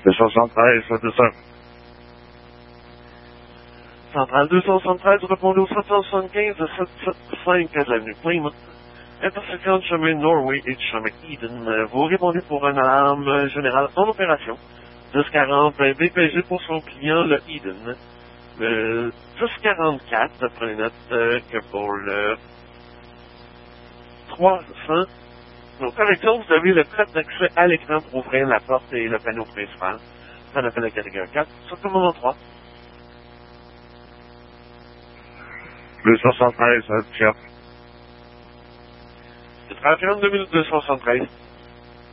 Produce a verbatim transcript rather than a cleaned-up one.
deux cent soixante-treize, c'est ça. Centrale deux cent soixante-treize, répondez au sept cent soixante-quinze sept cent soixante-cinq de l'avenue Plymouth. Intersection de chemin Norway et de chemin Eden. Vous répondez pour un alarme générale en opération. dix quarante B P G pour son client, le Eden. Le dix quarante-quatre, prenez note euh, que pour le trois cents, donc correction, vous avez le code d'accès à l'écran pour ouvrir la porte et le panneau principal. Ça on appelle la catégorie quatre, sur le moment trois. deux cent soixante-treize, c'est ça. C'est trente-deux minutes deux cent soixante-treize.